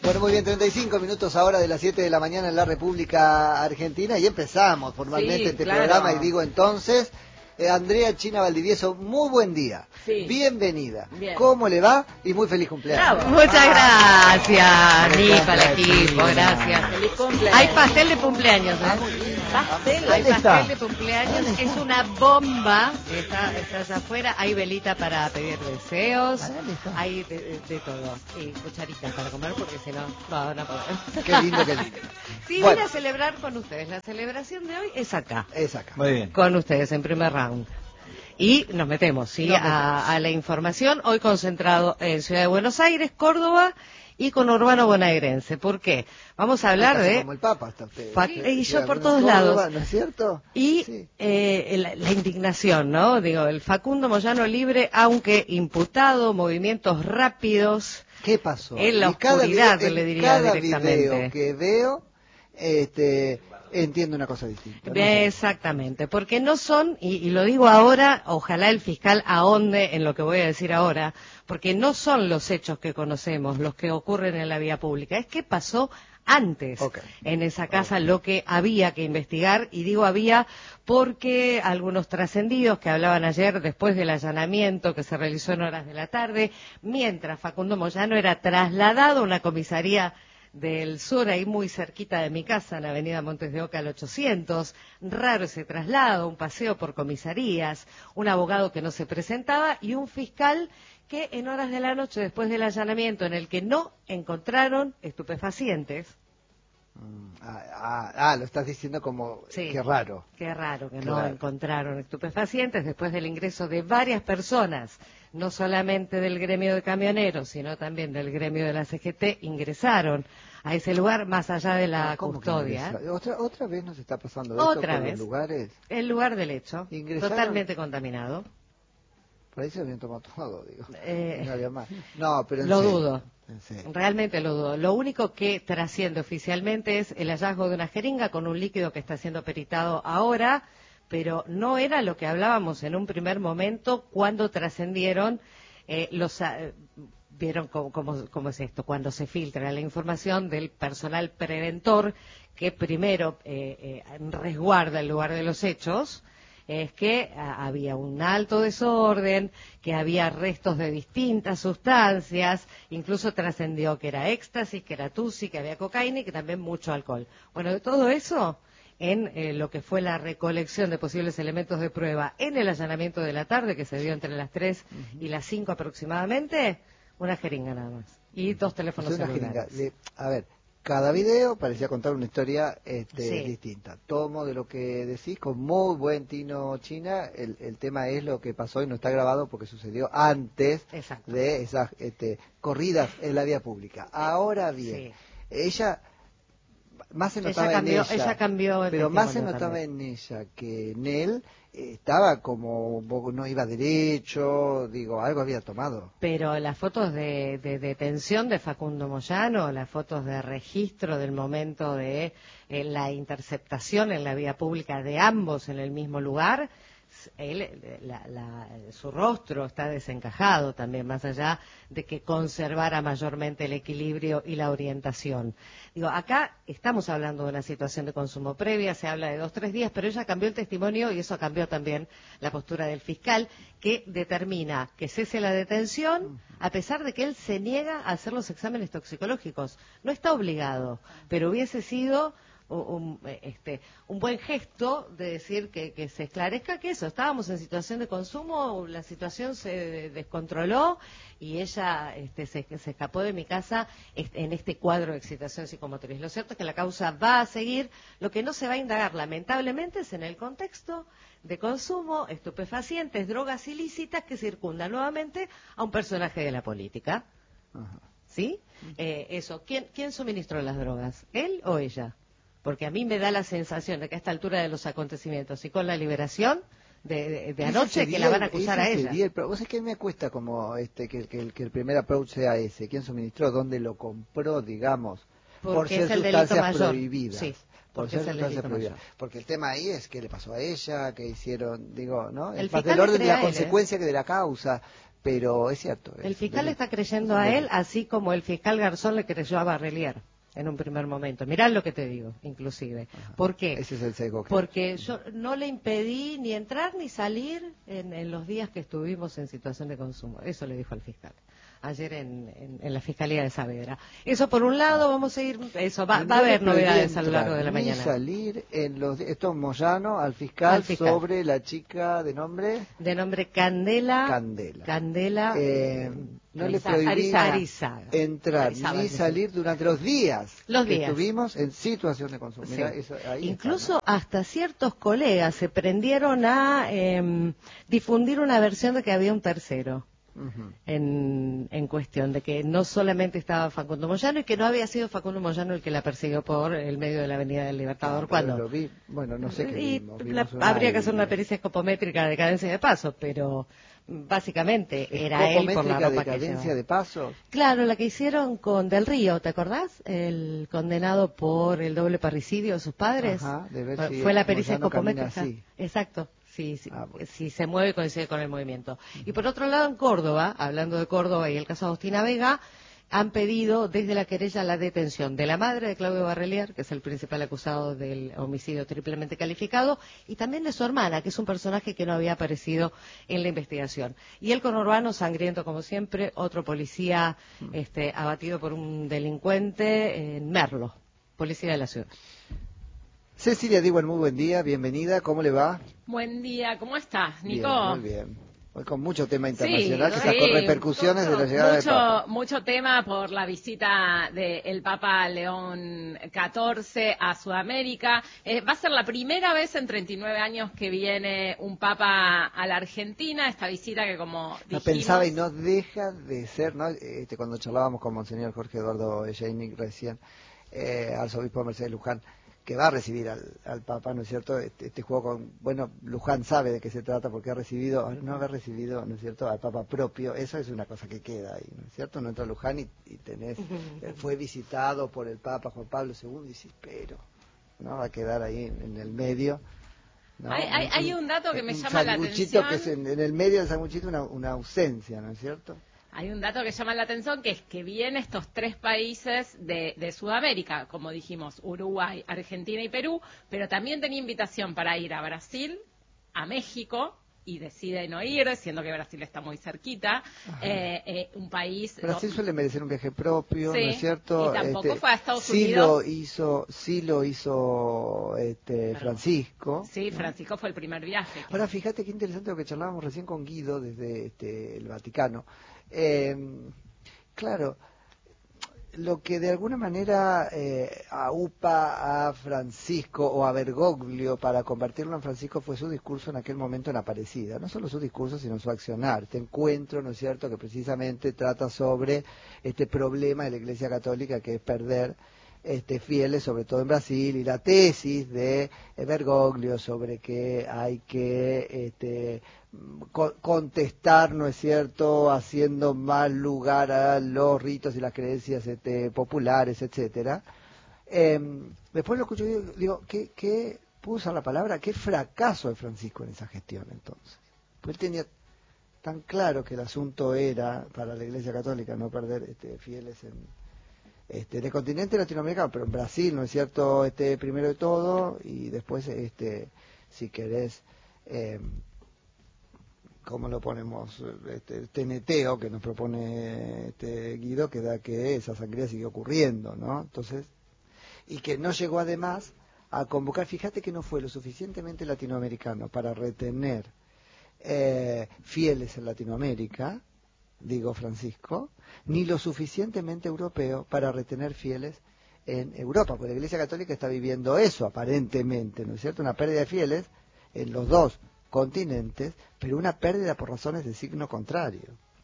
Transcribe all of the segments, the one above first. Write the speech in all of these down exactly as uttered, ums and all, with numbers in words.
Bueno, muy bien, treinta y cinco minutos ahora de las siete de la mañana en la República Argentina y empezamos formalmente Sí, este claro. programa y digo entonces, eh, Andrea China Valdivieso, muy buen día, Sí. bienvenida, Bien. ¿cómo le va? Y muy feliz cumpleaños. Bravo. Muchas Ah, gracias, feliz Nipa, al cumpleaños, equipo, China. gracias. Feliz cumpleaños. Hay pastel de cumpleaños, Ah, ¿eh? muy bien. Pastel. Hay ¿Dónde pastel está? de cumpleaños, es una bomba, está, está allá afuera, hay velita para pedir deseos, ¿A dónde está? hay de, de- de todo, y cucharitas para comer porque si no, no, no podemos. Qué lindo, qué lindo. Sí, Bueno. vine a celebrar con ustedes, la celebración de hoy es acá, Es acá. Muy bien. con ustedes en primer round. Y nos metemos, ¿sí? Nos metemos. A, a la información, hoy concentrado en Ciudad de Buenos Aires, Córdoba y con Urbano Bonaerense. ¿Por qué? Vamos a hablar Casi de... como el Papa está usted. Fa- Sí, y yo sí, por bueno, todos Córdoba, lados. ¿no es cierto? Y Sí. eh, la, la indignación, ¿no? Digo, el Facundo Moyano libre, aunque imputado, movimientos rápidos. ¿Qué pasó? En la Y cada oscuridad, video- le en diría cada directamente. video que veo, este, entiendo una cosa distinta. No sé. Exactamente, porque no son, y, y lo digo ahora, ojalá el fiscal ahonde en lo que voy a decir ahora, porque no son los hechos que conocemos los que ocurren en la vía pública, es que pasó antes Ok. en esa casa lo que había que investigar, y digo había porque algunos trascendidos que hablaban ayer después del allanamiento que se realizó en horas de la tarde, mientras Facundo Moyano era trasladado a una comisaría del sur, ahí muy cerquita de mi casa, en Avenida Montes de Oca al ochocientos, raro ese traslado, un paseo por comisarías, un abogado que no se presentaba y un fiscal que en horas de la noche, después del allanamiento en el que no encontraron estupefacientes. Mm, Ah, ah, ah, lo estás diciendo como, Sí. qué raro. Qué raro que no Claro. encontraron estupefacientes después del ingreso de varias personas, no solamente del gremio de camioneros, sino también del gremio de la C G T, ingresaron a ese lugar más allá de la Ah, ¿cómo que custodia. ingresa? ¿Otra, ¿Otra vez nos está pasando esto Otra con vez. los lugares? El lugar del hecho, ¿Ingresaron? totalmente contaminado. Por ahí se habían tomado todo, digo. Eh, No había más. No, pero en Lo serio, dudo. en serio. Realmente lo dudo. Lo único que trasciende oficialmente es el hallazgo de una jeringa con un líquido que está siendo peritado ahora, pero no era lo que hablábamos en un primer momento cuando trascendieron eh, los... eh, vieron cómo, cómo, cómo es esto, cuando se filtra la información del personal preventor que primero eh, eh, resguarda el lugar de los hechos, es que a, había un alto desorden, que había restos de distintas sustancias, incluso trascendió que era éxtasis, que era tusi, que había cocaína y que también mucho alcohol. Bueno, de todo eso, en eh, lo que fue la recolección de posibles elementos de prueba en el allanamiento de la tarde, que se dio entre las tres y las cinco aproximadamente, una jeringa nada más. Y dos teléfonos Es una celulares. jeringa. De- a ver, cada video parecía contar una historia este, Sí. distinta. Tomo de lo que decís con muy buen tino, China. El, el tema es lo que pasó y no está grabado porque sucedió antes Exacto. de esas este, corridas en la vía pública. Ahora bien, Sí. ella... Más se Ella notaba cambió- en ella, ella cambió el pero más se testimonio notaba también. en ella que en él eh, estaba como un poco- no iba derecho, digo, algo había tomado. Pero las fotos de, de detención de Facundo Moyano, las fotos de registro del momento de eh, la interceptación en la vía pública de ambos en el mismo lugar, él, la- la- su rostro está desencajado también, más allá de que conservara mayormente el equilibrio y la orientación. Digo, acá estamos hablando de una situación de consumo previa, se habla de dos, tres días, pero ella cambió el testimonio y eso cambió también la postura del fiscal, que determina que cese la detención, a pesar de que él se niega a hacer los exámenes toxicológicos. No está obligado, pero hubiese sido un, este, un buen gesto de decir que, que se esclarezca que eso, estábamos en situación de consumo, la situación se descontroló y ella este, se, se escapó de mi casa este, en este cuadro de excitación psicomotriz. Lo cierto es que la causa va a seguir, lo que no se va a indagar lamentablemente es en el contexto de consumo, estupefacientes, drogas ilícitas que circundan nuevamente a un personaje de la política. Ajá. ¿Sí? Eh, eso, ¿quién, ¿quién suministró las drogas? ¿Él o ella? Porque a mí me da la sensación de que a esta altura de los acontecimientos y con la liberación de, de, de anoche Ese que la van a sería- acusar ese a ella. sería el pro- Vos sabés que me cuesta como este que, el- que, el- que el primer approach sea ese. ¿Quién suministró? ¿Dónde lo compró, digamos? Porque por ser es el delito sustancias mayor. prohibidas. Sí, por porque ser es el sustancias delito prohibidas. mayor. Porque el tema ahí es qué le pasó a ella, qué hicieron, digo, ¿no? El Es más fiscal del le orden de cree la a él, ¿eh? consecuencia que de la causa. pero es cierto. El es fiscal delito. está creyendo a él, así como el fiscal Garzón le creyó a Barrelier en un primer momento. Mirá lo que te digo, inclusive. Ajá. ¿Por qué? Ese es el sesgo. que- Porque yo no le impedí ni entrar ni salir en, en los días que estuvimos en situación de consumo. Eso le dijo al fiscal ayer en, en, en la Fiscalía de Saavedra. Eso por un lado, vamos a ir, eso va, va a haber novedades a lo largo de la ni mañana. salir en los, esto es Moyano al fiscal, Al fiscal. sobre la chica de nombre De nombre Candela. Candela. Candela. Eh, no le Arizaga. prohibí Arizaga. Arizaga. entrar Arizaga, ni sí. salir durante los días Los que días. estuvimos en situación de consumo. Sí. Mirá, eso, ahí Incluso está, ¿no? hasta ciertos colegas se prendieron a eh, difundir una versión de que había un tercero. Ujú. En, en cuestión de que no solamente estaba Facundo Moyano y que no había sido Facundo Moyano el que la persiguió por el medio de la Avenida del Libertador. Ah, cuando lo vi, bueno, no sé qué y vimos, la- vimos un habría que hacer una aire. pericia escopométrica de cadencia de paso, pero básicamente era él por la Escopométrica ropa de que cadencia llevaba. de paso. Claro, la que hicieron con Del Río, ¿te acordás? El condenado por el doble parricidio de sus padres. Ajá, de ver Fue si fue la pericia Moyano camina escopométrica. así. Exacto. Si, si, Ah, bueno. si se mueve coincide con el movimiento. Y por otro lado, en Córdoba, hablando de Córdoba y el caso de Agustina Vega, han pedido desde la querella la detención de la madre de Claudio Barrelier, que es el principal acusado del homicidio triplemente calificado, y también de su hermana, que es un personaje que no había aparecido en la investigación. Y el conurbano, sangriento como siempre, otro policía este, abatido por un delincuente en Merlo, policía de la ciudad. Cecilia Diwan, muy buen día, bienvenida, ¿cómo le va? Buen día, ¿cómo estás, Nico? Bien, muy bien. Hoy con mucho tema Sí, internacional que sí, sacó repercusiones de la llegada mucho, del Papa. mucho tema por la visita del Papa León catorce a Sudamérica. Eh, va a ser la primera vez en treinta y nueve años que viene un Papa a la Argentina, esta visita que como No dijimos... pensaba y no deja de ser, ¿no? Este, cuando charlábamos con Monseñor Jorge Eduardo Ejeinik recién, eh, arzobispo de Mercedes Luján, que va a recibir al, al Papa, ¿no es cierto? Este, este juego con, bueno, Luján sabe de qué se trata porque ha recibido, no haber recibido, ¿no es cierto?, al Papa propio, eso es una cosa que queda ahí, ¿no es cierto? No entra Luján y, y tenés, eh, fue visitado por el Papa Juan Pablo segundo y dices, pero, ¿no? Va a quedar ahí en, en el medio, ¿no? Hay, hay, hay un dato que me un llama la sanguchito atención. que es en, en el medio del sanguchito una, una ausencia, ¿no es cierto? Hay un dato que llama la atención, que es que vienen estos tres países de, de Sudamérica, como dijimos, Uruguay, Argentina y Perú, pero también tenía invitación para ir a Brasil, a México, y decide no ir, siendo que Brasil está muy cerquita, eh, eh, un país... Brasil no, suele merecer un viaje propio, sí, ¿no es cierto? y tampoco Este, fue a Estados sí Unidos. Lo hizo, sí lo hizo este, Pero- Francisco. Sí, ¿no? Francisco fue el primer viaje. que- Ahora fíjate qué interesante lo que charlábamos recién con Guido desde este, el Vaticano. Eh, claro, lo que de alguna manera eh, aupa a Francisco o a Bergoglio para convertirlo en Francisco fue su discurso en aquel momento en Aparecida. No solo su discurso, sino su accionar. Este encuentro, ¿no es cierto?, que precisamente trata sobre este problema de la Iglesia Católica, que es perder este, fieles, sobre todo en Brasil, y la tesis de Bergoglio sobre que hay que este, co contestar, ¿no es cierto?, haciendo más lugar a los ritos y las creencias este, populares, etcétera. Eh, después lo escucho y digo, digo ¿qué, qué, puedo usar la palabra? ¿Qué fracaso de Francisco en esa gestión entonces? Pues él tenía tan claro que el asunto era, para la Iglesia Católica, no perder este, fieles en, este, en el continente latinoamericano, pero en Brasil, ¿no es cierto?, este, primero de todo, y después, este, si querés, eh, ¿cómo lo ponemos? Este, el teneteo que nos propone este Guido, que da que esa sangría sigue ocurriendo, ¿no? Entonces, y que no llegó además a convocar, fíjate que no fue lo suficientemente latinoamericano para retener eh, fieles en Latinoamérica, digo Francisco, ni lo suficientemente europeo para retener fieles en Europa, porque la Iglesia Católica está viviendo eso aparentemente, ¿no es cierto? Una pérdida de fieles en los dos continentes, pero una pérdida por razones de signo contrario.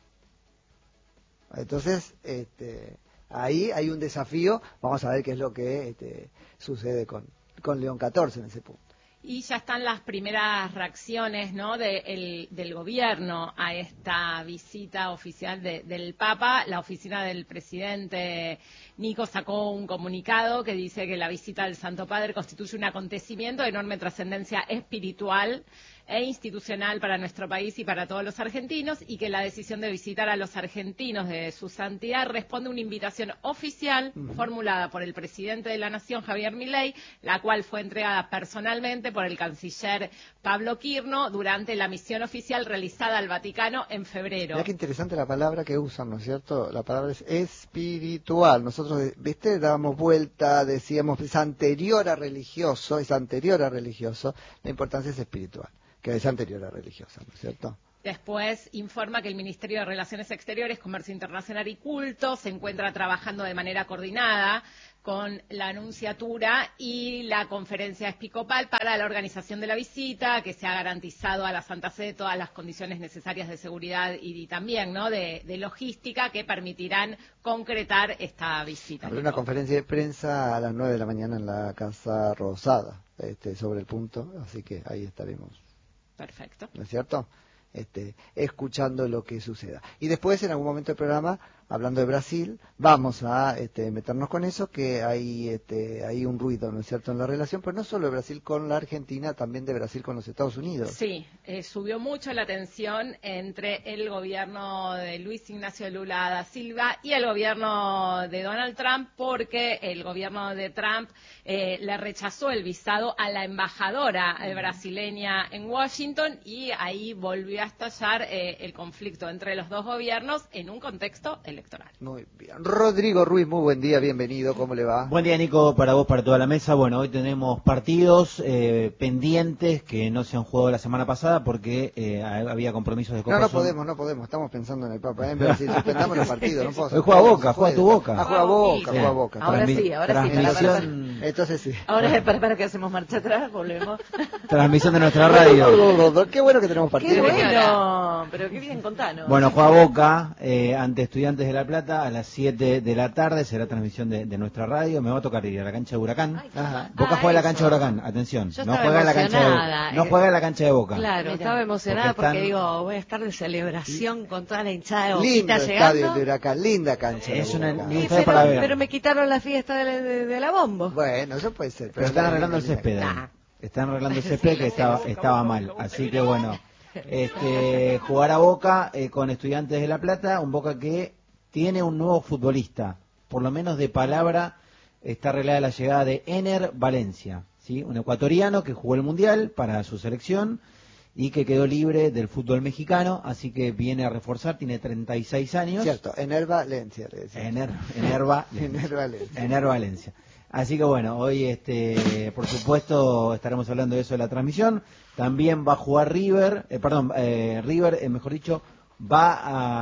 Entonces, este, ahí hay un desafío, vamos a ver qué es lo que este, sucede con, con León catorce en ese punto. Y ya están las primeras reacciones, ¿no?, de el, del gobierno a esta visita oficial de, del Papa. La oficina del presidente Nico sacó un comunicado que dice que la visita del Santo Padre constituye un acontecimiento de enorme trascendencia espiritual e institucional para nuestro país y para todos los argentinos, y que la decisión de visitar a los argentinos de su santidad responde a una invitación oficial uh-huh. formulada por el presidente de la Nación, Javier Milei, la cual fue entregada personalmente por el canciller Pablo Quirno durante la misión oficial realizada al Vaticano en febrero. Mira qué interesante la palabra que usan, ¿no es cierto? La palabra es espiritual. Nosotros, viste, dábamos vuelta, decíamos, es anterior a religioso, es anterior a religioso, la importancia es espiritual, que es anterior a religiosa, ¿no es cierto? Después informa que el Ministerio de Relaciones Exteriores, Comercio Internacional y Culto se encuentra trabajando de manera coordinada con la Nunciatura y la Conferencia Episcopal para la organización de la visita, que se ha garantizado a la Santa Sede todas las condiciones necesarias de seguridad y, y también ¿no? de, de logística que permitirán concretar esta visita. Habrá una conferencia de prensa a las nueve de la mañana en la Casa Rosada, este, sobre el punto, así que ahí estaremos. Perfecto. ¿No es cierto? Este, escuchando lo que suceda. Y después, en algún momento del programa, hablando de Brasil, vamos a este, meternos con eso, que hay, este, hay un ruido, ¿no es cierto?, en la relación, pero no solo de Brasil con la Argentina, también de Brasil con los Estados Unidos. Sí, eh, subió mucho la tensión entre el gobierno de Luis Ignacio Lula da Silva y el gobierno de Donald Trump, porque el gobierno de Trump eh, le rechazó el visado a la embajadora eh, brasileña en Washington, y ahí volvió a estallar eh, el conflicto entre los dos gobiernos en un contexto electoral. Muy bien. Rodrigo Ruiz, muy buen día, bienvenido, ¿cómo le va? Buen día, Nico, para vos, para toda la mesa. Bueno, hoy tenemos partidos eh, pendientes que no se han jugado la semana pasada porque eh, había compromisos de Copa. No, no podemos, no podemos, estamos pensando en el Papa, ¿eh? Pero si suspendamos los partidos, no puedo. Hoy juega Boca, juega tu Boca. Ah, juega Boca, sí. juega Boca. Ahora Transmi- sí, ahora transmisión... sí. Para, para, Entonces sí. ahora para, para que hacemos marcha atrás, volvemos. Transmisión de nuestra radio. Qué bueno que tenemos partidos. Qué bueno, pero qué bien, contanos. Bueno, juega Boca eh, ante Estudiantes de La Plata a las siete de la tarde, será transmisión de, de nuestra radio. Me va a tocar ir a la cancha de Huracán. Ay, Ajá. Boca ah, juega en la eso. cancha de Huracán, atención. Yo No estaba juega en la cancha de emocionada, Boca. No eh. juega en la cancha de Boca. Claro, Mira. estaba emocionada Porque porque, están- digo, voy a estar de celebración con toda la hinchada de Lindo Boquita estadio llegando. de Huracán, linda cancha. de Es una- Boca. ni- Sí, estadio pero, para ver. pero me quitaron la fiesta de la, de, de la bombo. Bueno, eso puede ser. Pero están arreglando el césped ahí. Nah. Están arreglando el césped que estaba, estaba mal. Así que bueno, este, jugar a Boca eh, con Estudiantes de La Plata, un Boca que tiene un nuevo futbolista, por lo menos de palabra está arreglada la llegada de Ener Valencia, ¿sí? Un ecuatoriano que jugó el Mundial para su selección y que quedó libre del fútbol mexicano, así que viene a reforzar, tiene treinta y seis años. Cierto, Ener Valencia, le decía. Ener, Ener Va- Ener Valencia. Ener Valencia. Así que bueno, hoy este, por supuesto estaremos hablando de eso en la transmisión. También va a jugar River, eh, perdón, eh, River, eh, mejor dicho, va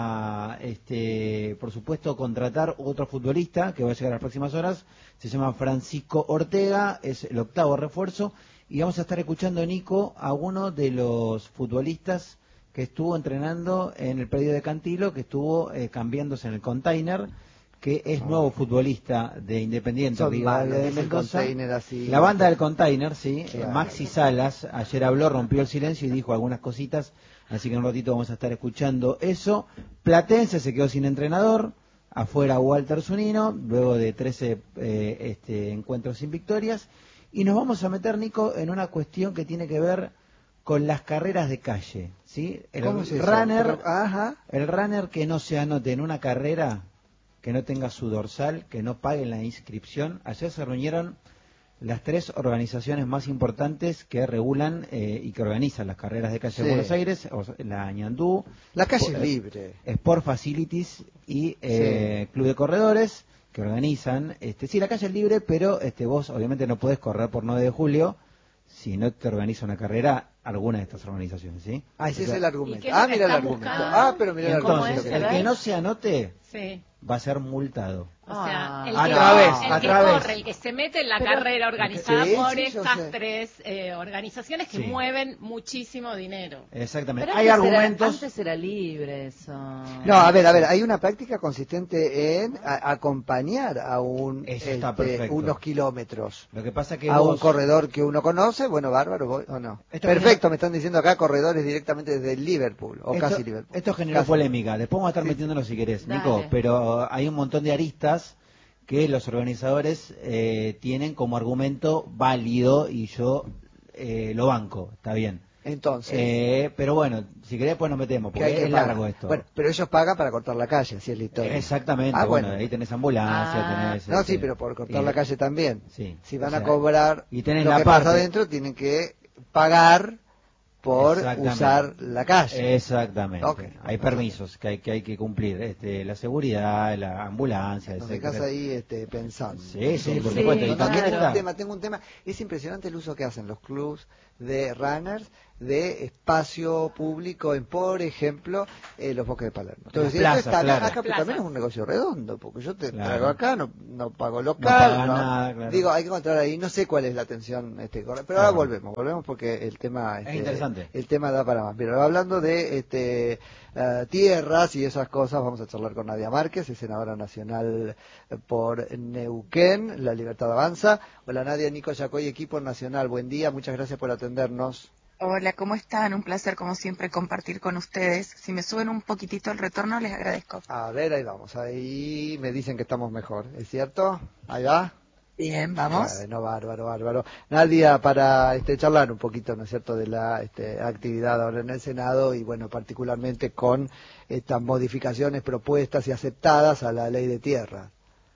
a, este, por supuesto, contratar otro futbolista que va a llegar a las próximas horas. Se llama Francisco Ortega, es el octavo refuerzo. Y vamos a estar escuchando, Nico, a uno de los futbolistas que estuvo entrenando en el predio de Cantilo, que estuvo eh, cambiándose en el container, que es nuevo futbolista de Independiente Son Rivadavia malos, de ese Mendoza. container así. La banda del container, sí. Claro. Maxi Salas ayer habló, rompió el silencio y dijo algunas cositas, así que en un ratito vamos a estar escuchando eso. Platense se quedó sin entrenador, afuera Walter Zunino, luego de trece eh, este, encuentros sin victorias. Y nos vamos a meter, Nico, en una cuestión que tiene que ver con las carreras de calle, ¿sí? El ¿Cómo es eso? runner, Pero- ajá. el runner que no se anote en una carrera, que no tenga su dorsal, que no pague la inscripción. Ayer se reunieron las tres organizaciones más importantes que regulan eh, y que organizan las carreras de calle Sí. de Buenos Aires, o sea, la Ñandú, La calle Spo- es libre. Sport Facilities y eh, Club de Corredores, que organizan. Este, sí, la calle es libre, pero este, vos obviamente no podés correr por nueve de julio si no te organiza una carrera alguna de estas organizaciones, ¿sí? Ah, ese O es sea, el ¿Y argumento. qué es Ah, lo que mira el están argumento. buscando? Ah, pero mira el ¿Cómo argumento. es? Entonces, que el que da. no se anote Sí. va a ser multado. O sea, el Ah, que, a través, el a que través. corre, el que se mete en la Pero- carrera organizada Sí, por sí, yo estas sé. tres eh, organizaciones que Sí. mueven muchísimo dinero. Exactamente. Pero Hay antes era- argumentos. antes era libre eso. No, a ver, a ver, hay una práctica consistente en a- acompañar a un Eso está este, perfecto. unos kilómetros Lo que pasa que a un vos- corredor que uno conoce, bueno, bárbaro, voy, o no. Esto Perfecto, genera- me están diciendo acá corredores directamente desde Liverpool, o esto, casi Liverpool. esto generó Casi. polémica. Después vamos a estar Sí. metiéndonos si querés, Dale. Nico. Pero hay un montón de aristas que los organizadores eh, tienen como argumento válido y yo eh, lo banco, está bien. Entonces, Eh, pero bueno, si querés, pues nos metemos, que porque hay que es pagar. largo esto. Bueno, pero ellos pagan para cortar la calle, así es la historia. Exactamente, Ah, bueno, bueno. ahí tenés ambulancia, Ah. tenés... No, este, sí, pero por cortar y- la calle también. Sí. Si van o a sea, cobrar y tenés lo la que parte... pasa adentro, tienen que pagar por Exactamente. usar la calle. Exactamente. Ok. Hay permisos que hay que hay que cumplir, este, la seguridad, la ambulancia, Nos etcétera. dejas ahí este, pensando. Sí, sí, por Sí, supuesto. Y No, no, también tengo claro. un está... tema, tengo un tema. Es impresionante el uso que hacen los clubs de runners de espacio público en, por ejemplo, eh, los bosques de Palermo. Entonces, Las esto plazas, está acá, claro. acá, pero también Plazas. es un negocio redondo, porque yo te Claro. traigo acá, no, no pago local, pagas no- nada, claro. digo, hay que encontrar ahí, no sé cuál es la atención, este, correcta, pero Claro. ahora volvemos, volvemos porque el tema, Es este, interesante. el tema da para más. Pero hablando de este, eh, tierras y esas cosas, vamos a charlar con Nadia Márquez, es senadora nacional por Neuquén, La Libertad Avanza. Hola Nadia, Nico Yacoy, equipo nacional, buen día, muchas gracias por atendernos. Hola, ¿cómo están? Un placer, como siempre, compartir con ustedes. Si me suben un poquitito el retorno, les agradezco. A ver, ahí vamos, ahí me dicen que estamos mejor, ¿es cierto? Ahí va. Bien, vamos. Bueno, bárbaro, bárbaro. Nadia, para este, charlar un poquito, ¿no es cierto?, de la este, actividad ahora en el Senado y, bueno, particularmente con estas modificaciones propuestas y aceptadas a la ley de tierra.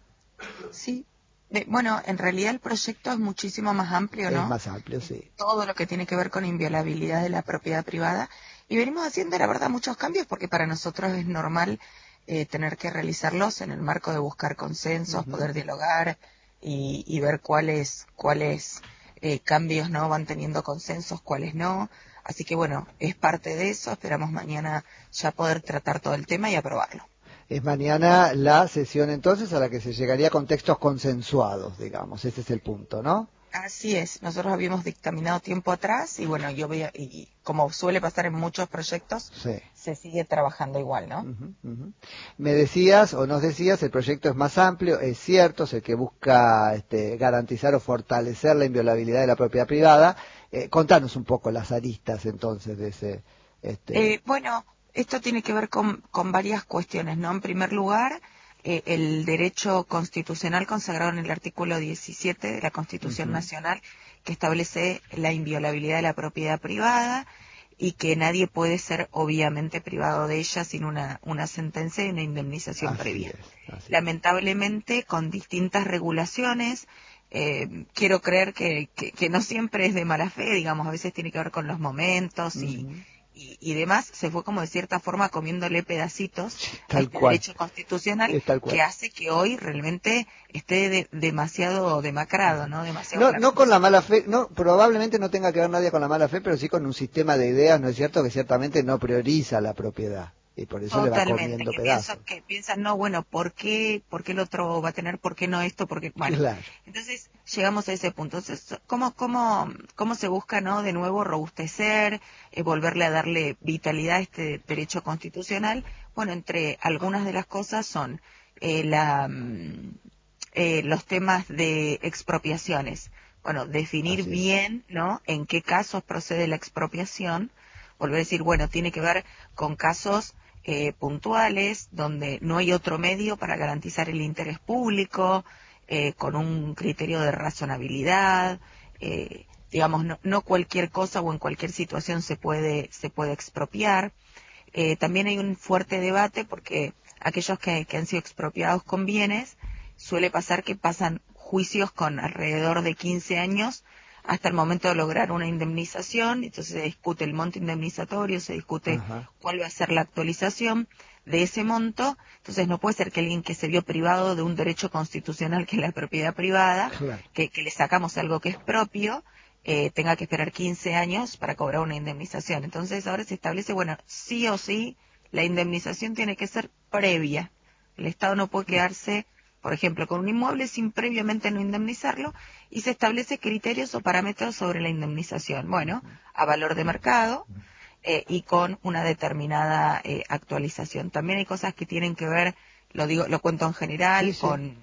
Sí. Eh, bueno, en realidad el proyecto es muchísimo más amplio, ¿no? Es más amplio, sí. Todo lo que tiene que ver con inviolabilidad de la propiedad privada. Y venimos haciendo, la verdad, muchos cambios porque para nosotros es normal eh, tener que realizarlos en el marco de buscar consensos, Ujú. poder dialogar y, y ver cuáles cuáles eh, cambios no van teniendo consensos, cuáles no. Así que bueno, es parte de eso. Esperamos mañana ya poder tratar todo el tema y aprobarlo. Es mañana la sesión entonces a la que se llegaría con textos consensuados, digamos, ese es el punto, ¿no? Así es, nosotros habíamos dictaminado tiempo atrás y bueno, yo veía, y como suele pasar en muchos proyectos, Sí. se sigue trabajando igual, ¿no? Ujú, ujú. Me decías o nos decías, el proyecto es más amplio, es cierto, es el que busca este, garantizar o fortalecer la inviolabilidad de la propiedad privada. Eh, contanos un poco las aristas entonces de ese... Este... Eh, bueno, esto tiene que ver con, con varias cuestiones, ¿no? En primer lugar, eh, el derecho constitucional consagrado en el artículo diecisiete de la Constitución Ujú. Nacional, que establece la inviolabilidad de la propiedad privada y que nadie puede ser obviamente privado de ella sin una, una sentencia y una indemnización Así previa. es, así es. Lamentablemente, con distintas regulaciones, eh, quiero creer que, que, que no siempre es de mala fe, digamos, a veces tiene que ver con los momentos y, Ujú. y, y demás, se fue como de cierta forma comiéndole pedacitos a Tal este cual. derecho constitucional Es tal cual. que hace que hoy realmente esté de- demasiado demacrado, ¿no? Demasiado No, no flaco. con la mala fe, no, probablemente no tenga que ver nadie con la mala fe, pero sí con un sistema de ideas, ¿no es cierto?, que ciertamente no prioriza la propiedad y por eso le va Totalmente, comiendo que pedazos. piensan, que piensan, no, bueno, ¿por qué, por qué el otro va a tener, por qué no esto, por qué, bueno, Claro. entonces llegamos a ese punto. Entonces, ¿cómo, cómo, cómo se busca, no, de nuevo robustecer, eh, volverle a darle vitalidad a este derecho constitucional? Bueno, entre algunas de las cosas son eh, la, mm, eh, los temas de expropiaciones. Bueno, definir Así es. bien, ¿no?, en qué casos procede la expropiación. Volver a decir, bueno, tiene que ver con casos eh, puntuales, donde no hay otro medio para garantizar el interés público, eh, con un criterio de razonabilidad, eh, digamos, no, no cualquier cosa o en cualquier situación se puede, se puede expropiar. Eh, también hay un fuerte debate porque aquellos que, que han sido expropiados con bienes, suele pasar que pasan juicios con alrededor de quince años hasta el momento de lograr una indemnización, entonces se discute el monto indemnizatorio, se discute Ajá. cuál va a ser la actualización de ese monto, entonces no puede ser que alguien que se vio privado de un derecho constitucional que es la propiedad privada, Claro. que, que le sacamos algo que es propio, eh, tenga que esperar quince años para cobrar una indemnización. Entonces ahora se establece, bueno, sí o sí, la indemnización tiene que ser previa. El Estado no puede quedarse, por ejemplo, con un inmueble sin previamente no indemnizarlo, y se establece criterios o parámetros sobre la indemnización. Bueno, a valor de mercado eh, y con una determinada eh, actualización. También hay cosas que tienen que ver, lo digo, lo cuento en general, Sí, sí. con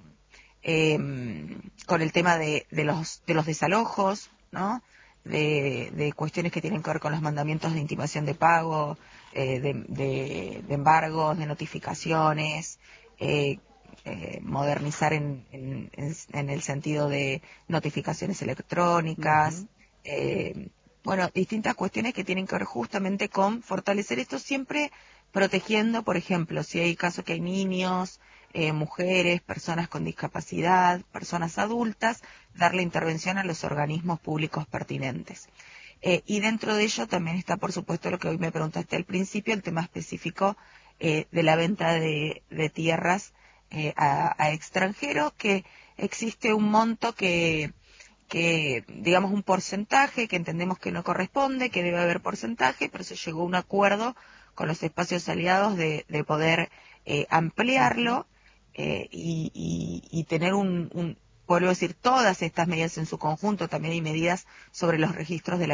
eh, con el tema de, de los de los desalojos, ¿no? De, de cuestiones que tienen que ver con los mandamientos de intimación de pago, eh, de, de, de embargos, de notificaciones, eh, eh, modernizar en, en, en el sentido de notificaciones electrónicas, Ujú. eh, Bueno, distintas cuestiones que tienen que ver justamente con fortalecer esto, siempre protegiendo, por ejemplo, si hay casos que hay niños, eh, mujeres, personas con discapacidad, personas adultas, darle intervención a los organismos públicos pertinentes. Eh, y dentro de ello también está, por supuesto, lo que hoy me preguntaste al principio, el tema específico eh, de la venta de, de tierras eh, a, a extranjeros, que existe un monto que, que, digamos, un porcentaje que entendemos que no corresponde, que debe haber porcentaje, pero se llegó a un acuerdo con los espacios aliados de, de poder eh, ampliarlo eh, y, y, y tener un, un, vuelvo a decir, todas estas medidas en su conjunto. También hay medidas sobre los registros de la